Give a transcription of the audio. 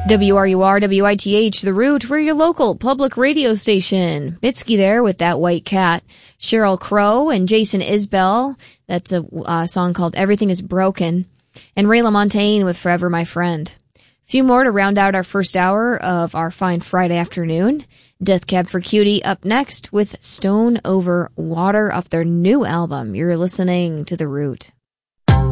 WRUR, WITH, The Root, we're your local public radio station. Mitski there with That White Cat. Sheryl Crow and Jason Isbell. That's a song called Everything is Broken. And Ray LaMontagne with Forever My Friend. A few more to round out our first hour of our fine Friday afternoon. Death Cab for Cutie up next with Stone Over Water off their new album. You're listening to The Root.